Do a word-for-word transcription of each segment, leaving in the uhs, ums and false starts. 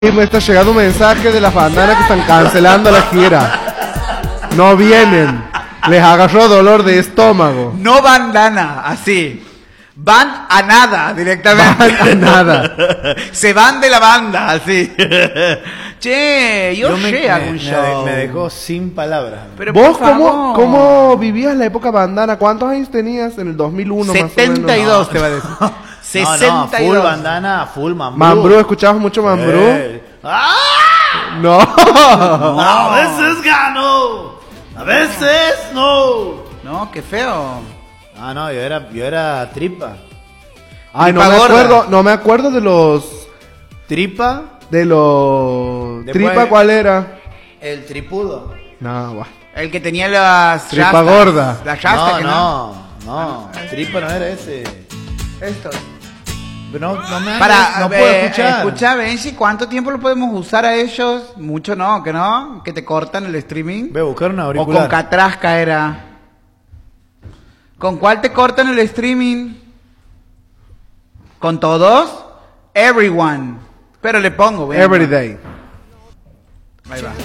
Y me está llegando un mensaje de las bandanas que están cancelando la gira. No vienen. Les agarró dolor de estómago. No bandana, así. Van a nada directamente. Van a nada. Se van de la banda, así. Che, yo, Yo me, sé hago me, un me show. me dejó sin palabras. Pero ¿Vos por cómo, favor. cómo vivías la época bandana? ¿Cuántos años tenías en el dos mil uno setenta y dos más o menos? te va a decir. No, sesenta y no, full dos. bandana, full mambrú. Mambrú, ¿escuchabas mucho Mambrú? Eh. ¡Ah! No. A veces gano, a veces no. No, qué feo. Ah, no, yo era, yo era tripa. Ay, no Tripa me gorda. acuerdo, no me acuerdo de los Tripa, de los Después- tripa, ¿cuál era? el tripudo. No, va. El que tenía las Tripa rastas. gorda. Las rastas No, que no, no, tripa no era ese. Esto. Pero no, no me Para, no puedo eh, escuchar. escucha, Benji, ¿cuánto tiempo lo podemos usar a ellos? Mucho no, que no, que te cortan el streaming. Voy a buscar una O auricular. con catrasca era. ¿Con cuál te cortan el streaming? ¿Con todos? Everyone. Pero le pongo, vean. Every day. Ahí va.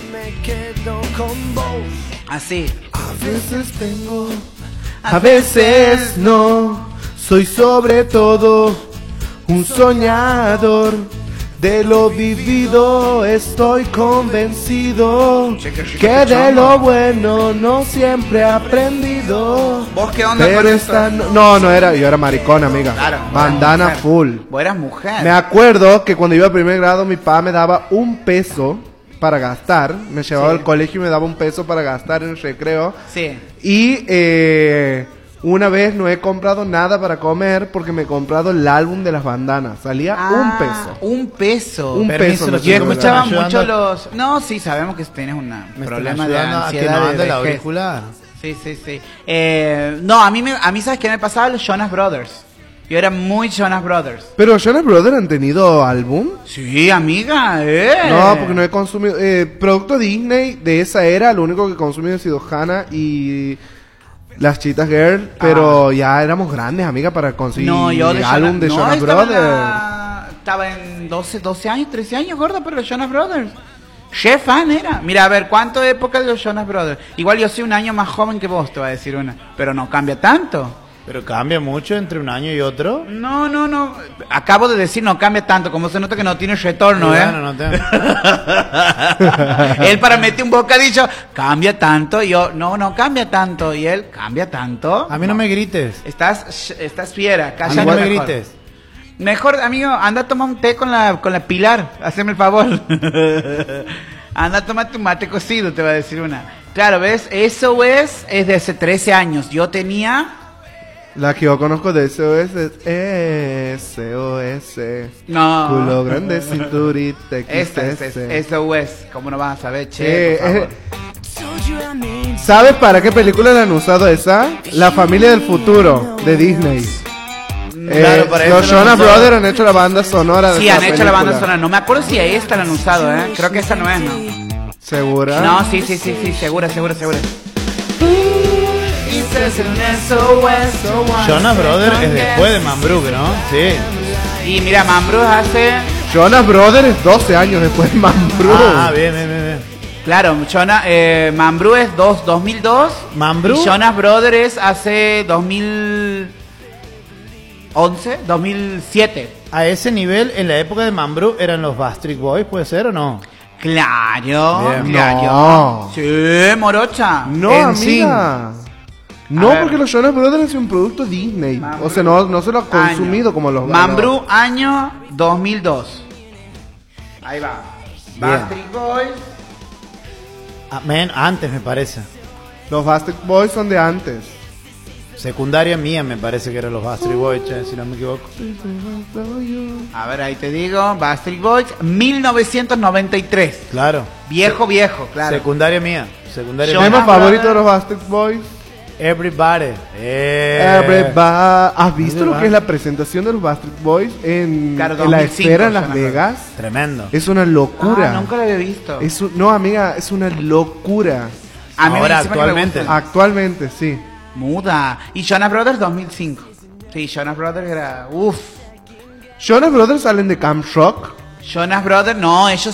Así. A veces tengo, a veces no. Soy sobre todo un soñador. De lo vivido estoy convencido Che, qué rico que este de chongo. lo bueno no siempre he aprendido. ¿Vos qué onda Pero con esta esto? no, no, no era, yo era maricona, amiga. Claro. vos eras Bandana mujer. full. Vos eras mujer. Me acuerdo que cuando iba a primer grado mi papá me daba un peso para gastar. Me llevaba Sí. al colegio y me daba un peso para gastar en el recreo. Sí. Y eh, una vez no he comprado nada para comer porque me he comprado el álbum de las bandanas. Salía Ah, un peso. Un peso. Un Permiso, peso. los me Yo chicos me salió escuchaba están mucho ayudando. los... No, sí, sabemos que tienes un Me problema están de ayudando a que ansiedad. no de ande la vejez. auricular. Sí, sí, sí. Eh, no, a mí, me, a mí, ¿sabes qué me pasaba? Los Jonas Brothers. Yo era muy Jonas Brothers. Pero Jonas Brothers han tenido álbum. Sí, amiga, eh. No, porque no he consumido. Eh, producto Disney de esa era, lo único que he consumido ha sido Hannah y las Cheetah Girl. Pero ya éramos grandes, amiga, para conseguir No, yo de álbum de no, Jonas estaba en Brothers. la- Estaba en doce, doce años, trece años, gorda, pero los Jonas Brothers. Chef fan era. Mira, a ver, ¿cuánto de época de los Jonas Brothers? Igual yo soy un año más joven que vos, te va a decir una. Pero no cambia tanto. Pero cambia mucho entre un año y otro. No, no, no. Acabo de decir no cambia tanto, como se nota que no tiene retorno, Y ¿eh? bueno, no te- Él para meter un bocadillo, cambia tanto. Y yo, no, no cambia tanto. Y él, cambia tanto. A mí no me grites. Estás, estás fiera, A mí cállate no me mejor. grites. Mejor, amigo, anda a tomar un té con la, con la Pilar. Haceme el favor. Anda a tomar tu mate cocido, te va a decir una. Claro, ¿ves? Eso es, es de hace trece años. Yo tenía... La que yo conozco de S O S es S O S. No. Culo grande, cinturita, Esta es, X es, S. eso es. ¿Cómo no vas a saber, che? Eh, por favor? eh, ¿Sabes para qué película la han usado esa? La familia del futuro, de Disney. Eh, Claro, para los eso la han Jonas usado. Brothers han hecho la banda sonora de Sí, esa han hecho la banda película. sonora. No me acuerdo si a esta la han usado, ¿eh? Creo que esta no es, ¿no? ¿Segura? No, sí, sí, sí, sí, segura, segura, segura. Jonas Brothers es después de Mambrú, ¿no? Sí. Y mira, Mambrú hace... Jonas Brothers es doce años después de Mambrú. Ah, bien, bien, bien, bien. Claro, Jonas, eh, Mambrú es dos, dos mil dos. Mambrú. Y Jonas Brothers es hace dos mil once, dos mil siete. A ese nivel, en la época de Mambrú, eran los Backstreet Boys, ¿puede ser o no? Claro, Bien. claro. No. Sí, morocha. No, En amiga. A No, ver. porque los Jonas Brothers es un producto Disney. Mambrú. O sea, no, no se lo ha consumido Año. como los Mambrú, año dos mil dos. Ahí va. Bien. Backstreet Boys. Ah, men, antes me parece. Los Backstreet Boys son de antes. Secundaria mía me parece que eran los Backstreet Boys, che, si no me equivoco. A ver, ahí te digo. Backstreet Boys, mil novecientos noventa y tres. Claro. Viejo, viejo, claro. Secundaria mía. Secundaria Yo- mía. ¿Tema Jonas favorito de Brothers. los Backstreet Boys? Everybody. Eh. Everybody. ¿Has visto lo Everybody. que es la presentación de los Backstreet Boys en, Claro, en la dos mil cinco, esfera en Las Jonas Vegas? Tremendo. Es una locura. Ah, nunca lo había visto. Es un- no, amiga, es una locura. A mí Ahora, encima que me actualmente. gusta. Actualmente, sí. Muda. Y Jonas Brothers dos mil cinco. Sí, Jonas Brothers era... Uff. Jonas Brothers salen de Camp Rock. Jonas Brothers, no, ellos